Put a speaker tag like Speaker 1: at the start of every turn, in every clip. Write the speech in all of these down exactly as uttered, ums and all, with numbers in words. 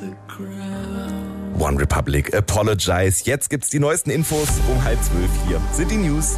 Speaker 1: One Republic, Apologize. Jetzt gibt's die neuesten Infos um halb zwölf. Hier sind die News.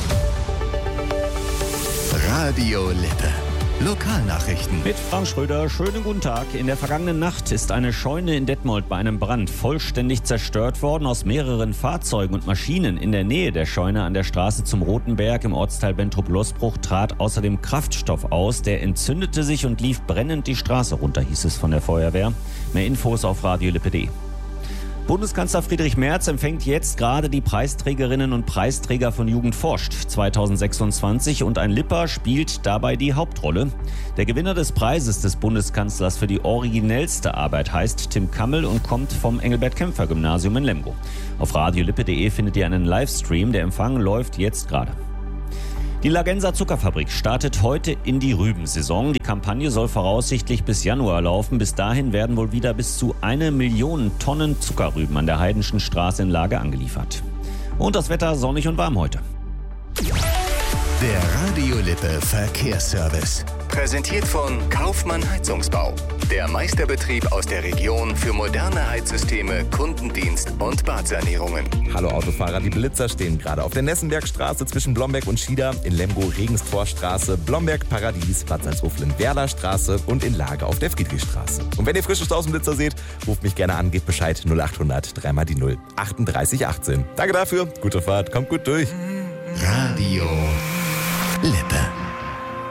Speaker 2: Radio Lippe. Lokalnachrichten.
Speaker 3: Mit Frank Schröder, schönen guten Tag. In der vergangenen Nacht ist eine Scheune in Detmold bei einem Brand vollständig zerstört worden. Aus mehreren Fahrzeugen und Maschinen in der Nähe der Scheune an der Straße zum Roten Berg im Ortsteil Bentrup-Losbruch trat außerdem Kraftstoff aus. Der entzündete sich und lief brennend die Straße runter, hieß es von der Feuerwehr. Mehr Infos auf radiolippe punkt de. Bundeskanzler Friedrich Merz empfängt jetzt gerade die Preisträgerinnen und Preisträger von Jugend forscht zweitausendsechsundzwanzig und ein Lipper spielt dabei die Hauptrolle. Der Gewinner des Preises des Bundeskanzlers für die originellste Arbeit heißt Tim Kammel und kommt vom Engelbert-Kämpfer-Gymnasium in Lemgo. Auf radiolippe punkt de findet ihr einen Livestream, der Empfang läuft jetzt gerade. Die Lagenser Zuckerfabrik startet heute in die Rübensaison. Die Kampagne soll voraussichtlich bis Januar laufen. Bis dahin werden wohl wieder bis zu eine Million Tonnen Zuckerrüben an der Heidenschen Straße in Lage angeliefert. Und das Wetter sonnig und warm heute.
Speaker 2: Der Radio Lippe Verkehrsservice. Präsentiert von Kaufmann Heizungsbau. Der Meisterbetrieb aus der Region für moderne Heizsysteme, Kundendienst und Badsanierungen.
Speaker 1: Hallo Autofahrer, die Blitzer stehen gerade auf der Nessenbergstraße zwischen Blomberg und Schieder, in Lemgo Regenstorstraße, Blomberg Paradies, Bad Salzuflen Werderstraße und in Lage auf der Friedrichstraße. Und wenn ihr frische Straußenblitzer seht, ruft mich gerne an, gebt Bescheid null achthundert, drei mal die null, achtunddreißig achtzehn. Danke dafür, gute Fahrt, kommt gut durch.
Speaker 2: Radio Lippe.